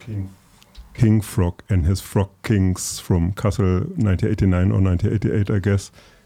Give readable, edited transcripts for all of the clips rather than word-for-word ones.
King Frog and his Frog Kings from Kassel 1989 or 1988, I guess.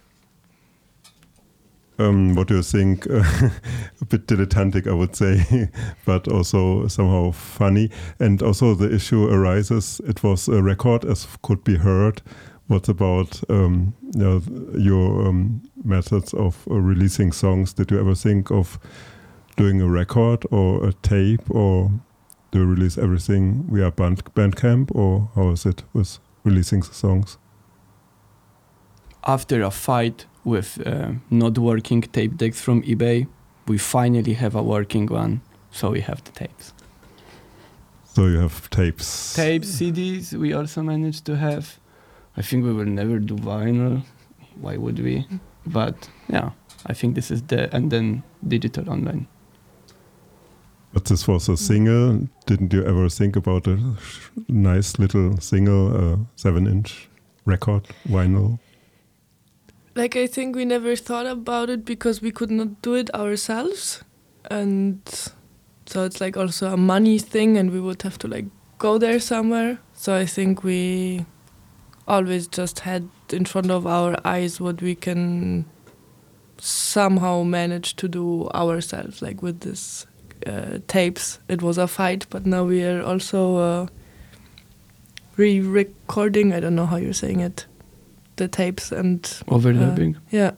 What do you think? A bit dilettantic, I would say, but also somehow funny. And also the issue arises, it was a record as could be heard. What about your methods of releasing songs? Did you ever think of doing a record or a tape, or do you release everything via Bandcamp, or how is it with releasing the songs? After a fight with not working tape decks from eBay, we finally have a working one, so we have the tapes. So you have tapes. Tapes, CDs, we also managed to have. I think we will never do vinyl. Why would we? But yeah, I think this is and then digital online. But this was a single. Didn't you ever think about a nice little single, 7-inch record, vinyl? Like, I think we never thought about it because we could not do it ourselves. And so it's like also a money thing and we would have to like go there somewhere. So I think we always just had in front of our eyes what we can somehow manage to do ourselves, like with this tapes. It was a fight, but now we are also re-recording, I don't know how you're saying it, the tapes and overlapping. Yeah.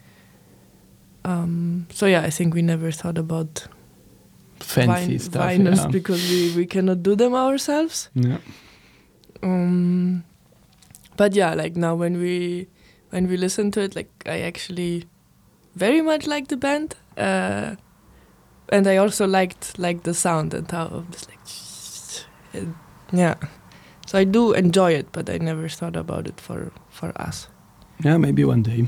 So yeah, I think we never thought about fancy stuff, vinyls because we cannot do them ourselves. Yeah. But yeah, like now when we listen to it, like I actually very much like the band, and I also liked like the sound and how it's like yeah. So I do enjoy it, but I never thought about it for us. Yeah, maybe one day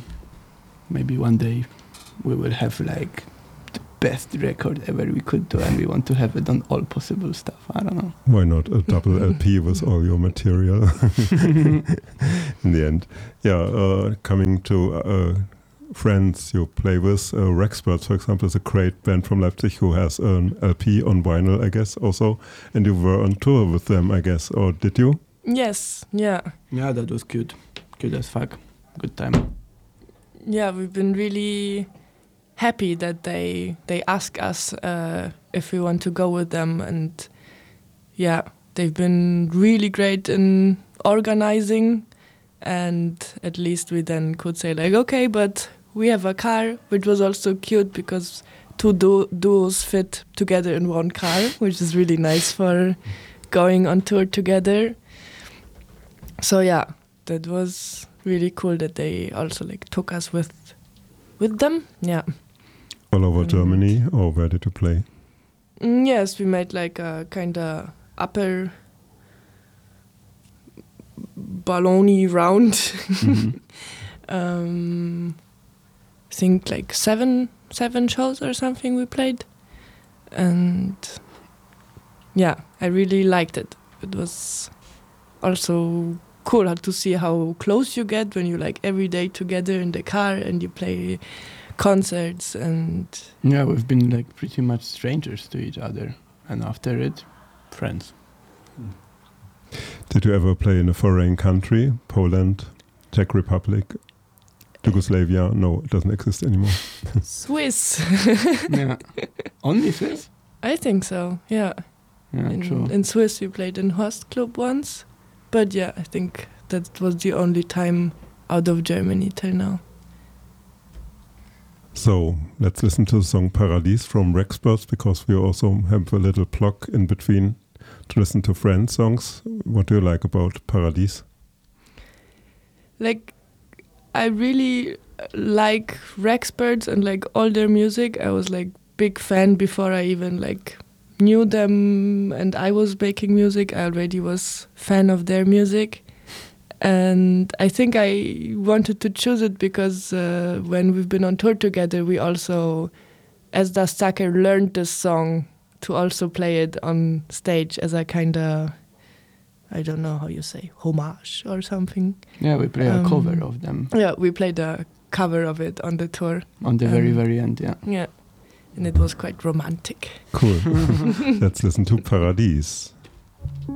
we will have like the best record ever we could do, and we want to have it on all possible stuff. I don't know. Why not a double LP with all your material in the end? Yeah, coming to friends you play with, Rexperts, for example, is a great band from Leipzig who has an LP on vinyl, I guess, also. And you were on tour with them, I guess, or did you? Yes, yeah. Yeah, that was good. Good as fuck. Good time. Yeah, we've been really happy that they ask us if we want to go with them, and yeah, they've been really great in organizing, and at least we then could say like, okay, but we have a car, which was also cute because two duos fit together in one car, which is really nice for going on tour together. So yeah, that was really cool that they also like took us with them. Yeah. All over Germany, or where did you play? Yes, we made like a kind of upper baloney round. I think like seven shows or something we played, and yeah, I really liked it. It was also cool to see how close you get when you like every day together in the car and you play concerts. And yeah, we've been like pretty much strangers to each other, and after it, friends. Did you ever play in a foreign country? Poland, Czech Republic, Yugoslavia? No, it doesn't exist anymore. Swiss. Yeah. Only Swiss? I think so, yeah. Yeah, true. In Swiss we played in Horst Club once, but yeah, I think that was the only time out of Germany till now. So let's listen to the song Paradies from Rexperts, because we also have a little block in between to listen to Friends songs. What do you like about Paradies? Like, I really like Rexperts and like all their music. I was like big fan before I even like knew them and I was making music. I already was fan of their music. And I think I wanted to choose it because when we've been on tour together, we also, as Das Sacker, learned this song to also play it on stage as a kind of, I don't know how you say, homage or something. Yeah, we play a cover of them. Yeah, we played a cover of it on the tour. On the very end, yeah. Yeah, and it was quite romantic. Cool. Let's listen to Paradies.